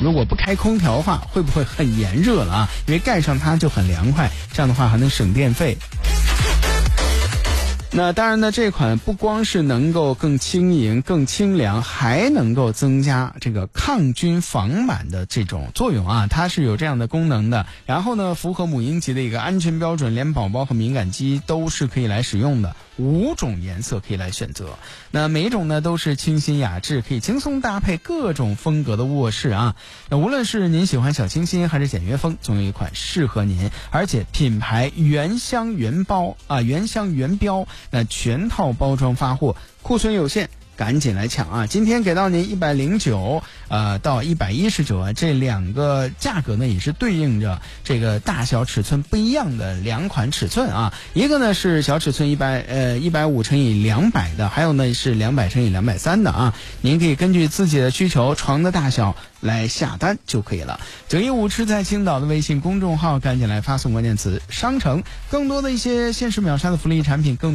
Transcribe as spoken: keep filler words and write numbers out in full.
如果不开空调的话，会不会很炎热了啊？因为盖上它就很凉快，这样的话还能省电费。那当然呢，这款不光是能够更轻盈、更清凉，还能够增加这个抗菌防螨的这种作用啊，它是有这样的功能的。然后呢，符合母婴级的一个安全标准，连宝宝和敏感肌都是可以来使用的。五种颜色可以来选择，那每一种呢都是清新雅致，可以轻松搭配各种风格的卧室啊。那无论是您喜欢小清新还是简约风，总有一款适合您，而且品牌原香原包啊，原香原标，那全套包装发货，库存有限，赶紧来抢啊！今天给到您一百零九，呃，到一百一十九啊，这两个价格呢也是对应着这个大小尺寸不一样的两款尺寸啊。一个呢是小尺寸一百呃一百五乘以两百的，还有呢是两百乘以两百三的啊。您可以根据自己的需求、床的大小来下单就可以了。九一五吃在青岛的微信公众号，赶紧来发送关键词“商城”，更多的一些限时秒杀的福利产品，更